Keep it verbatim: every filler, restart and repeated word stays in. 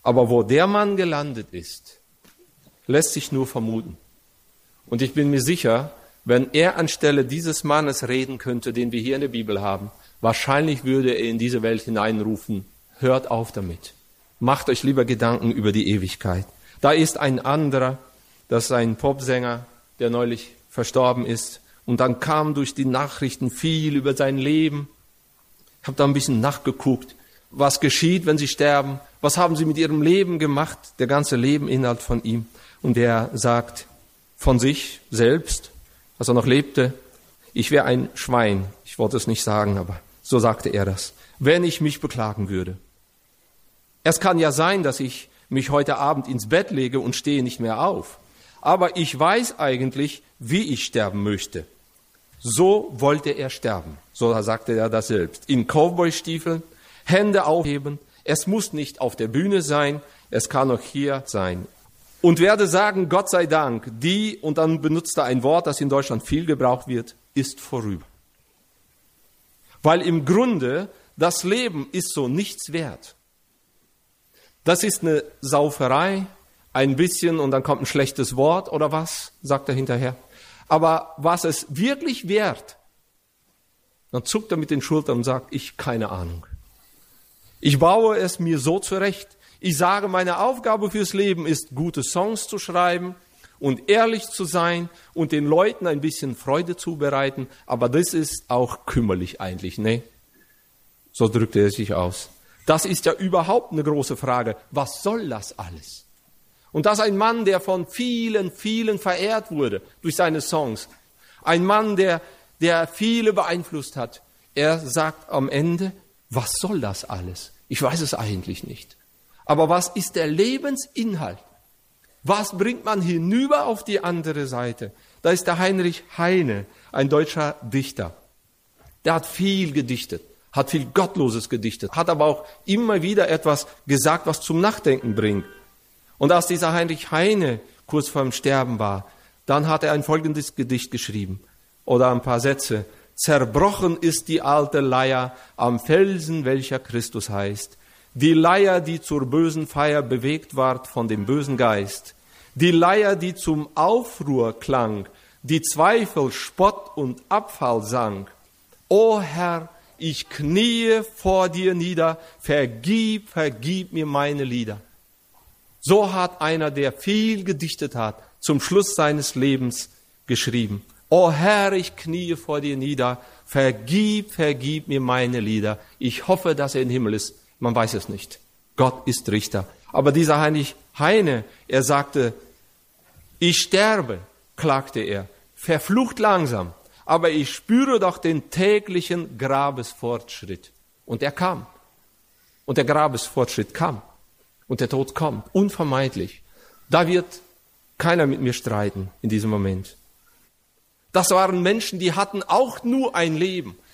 Aber wo der Mann gelandet ist, lässt sich nur vermuten. Und ich bin mir sicher, wenn er anstelle dieses Mannes reden könnte, den wir hier in der Bibel haben, wahrscheinlich würde er in diese Welt hineinrufen, hört auf damit. Macht euch lieber Gedanken über die Ewigkeit. Da ist ein anderer, das ist ein Popsänger, der neulich verstorben ist. Und dann kam durch die Nachrichten viel über sein Leben. Ich habe da ein bisschen nachgeguckt, was geschieht, wenn sie sterben. Was haben sie mit ihrem Leben gemacht? Der ganze Lebeninhalt von ihm. Und er sagt von sich selbst, als er noch lebte, ich wäre ein Schwein. Ich wollte es nicht sagen, aber so sagte er das. Wenn ich mich beklagen würde. Es kann ja sein, dass ich mich heute Abend ins Bett lege und stehe nicht mehr auf. Aber ich weiß eigentlich, wie ich sterben möchte. So wollte er sterben. So sagte er das selbst. In Cowboystiefeln, Hände aufheben. Es muss nicht auf der Bühne sein, es kann auch hier sein. Und werde sagen, Gott sei Dank, die, und dann benutzt er ein Wort, das in Deutschland viel gebraucht wird, ist vorüber. Weil im Grunde das Leben ist so nichts wert. Das ist eine Sauferei, ein bisschen und dann kommt ein schlechtes Wort oder was, sagt er hinterher. Aber was es wirklich wert, dann zuckt er mit den Schultern und sagt, ich keine Ahnung. Ich baue es mir so zurecht. Ich sage, meine Aufgabe fürs Leben ist, gute Songs zu schreiben und ehrlich zu sein und den Leuten ein bisschen Freude zu bereiten. Aber das ist auch kümmerlich eigentlich, ne? So drückte er sich aus. Das ist ja überhaupt eine große Frage. Was soll das alles? Und das ein Mann, der von vielen, vielen verehrt wurde durch seine Songs. Ein Mann, der, der viele beeinflusst hat. Er sagt am Ende, was soll das alles? Ich weiß es eigentlich nicht. Aber was ist der Lebensinhalt? Was bringt man hinüber auf die andere Seite? Da ist der Heinrich Heine, ein deutscher Dichter. Der hat viel gedichtet, hat viel Gottloses gedichtet, hat aber auch immer wieder etwas gesagt, was zum Nachdenken bringt. Und als dieser Heinrich Heine kurz vorm Sterben war, dann hat er ein folgendes Gedicht geschrieben oder ein paar Sätze. Zerbrochen ist die alte Leier am Felsen, welcher Christus heißt. Die Leier, die zur bösen Feier bewegt ward von dem bösen Geist. Die Leier, die zum Aufruhr klang, die Zweifel, Spott und Abfall sang. O Herr, ich kniee vor dir nieder, vergib, vergib mir meine Lieder. So hat einer, der viel gedichtet hat, zum Schluss seines Lebens geschrieben. O Herr, ich kniee vor dir nieder, vergib, vergib mir meine Lieder. Ich hoffe, dass er im Himmel ist. Man weiß es nicht. Gott ist Richter. Aber dieser Heinrich Heine, er sagte, ich sterbe, klagte er, verflucht langsam, aber ich spüre doch den täglichen Grabesfortschritt. Und er kam. Und der Grabesfortschritt kam. Und der Tod kommt, unvermeidlich. Da wird keiner mit mir streiten in diesem Moment. Das waren Menschen, die hatten auch nur ein Leben.